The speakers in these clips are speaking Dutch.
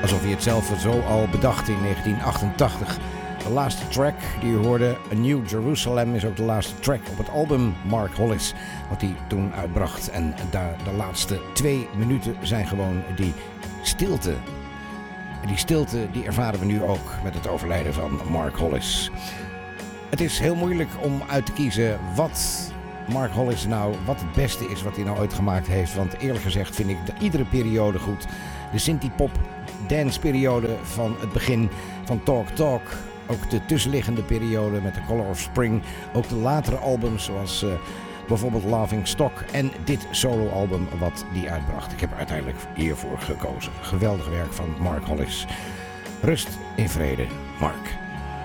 Alsof hij het zelf zo al bedacht in 1988. De laatste track die u hoorde, A New Jerusalem, is ook de laatste track op het album Mark Hollis, wat hij toen uitbracht. En daar de laatste 2 minuten zijn gewoon die stilte. En die stilte die ervaren we nu ook met het overlijden van Mark Hollis. Het is heel moeilijk om uit te kiezen wat Mark Hollis nou, wat het beste is wat hij nou ooit gemaakt heeft. Want eerlijk gezegd vind ik iedere periode goed. De synthie-pop dance periode van het begin van Talk Talk. Ook de tussenliggende periode met The Color of Spring. Ook de latere albums zoals bijvoorbeeld Laughing Stock. En dit soloalbum wat die uitbracht. Ik heb er uiteindelijk hiervoor gekozen. Geweldig werk van Mark Hollis. Rust in vrede, Mark.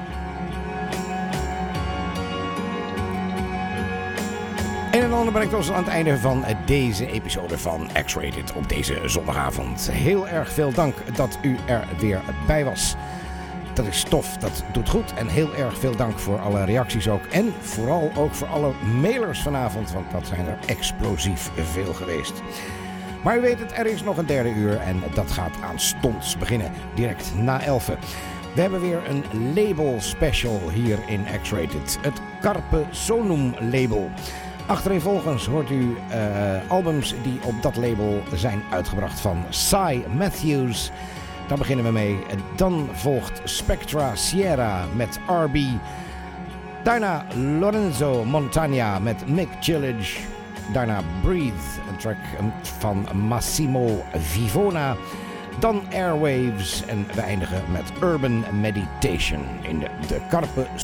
Een en ander brengt ons aan het einde van deze episode van X-Rated op deze zondagavond. Heel erg veel dank dat u er weer bij was. Dat is tof, dat doet goed. En heel erg veel dank voor alle reacties ook. En vooral ook voor alle mailers vanavond, want dat zijn er explosief veel geweest. Maar u weet het, er is nog een derde uur en dat gaat aanstonds beginnen, direct na 11. We hebben weer een label special hier in X-Rated. Het Carpe Sonum label. Achtereenvolgens hoort u albums die op dat label zijn uitgebracht van Cy Matthews. Daar beginnen we mee. Dan volgt Spectra Sierra met RB. Daarna Lorenzo Montagna met Mick Chillage. Daarna Breathe, een track van Massimo Vivona. Dan Airwaves en we eindigen met Urban Meditation in de Carpe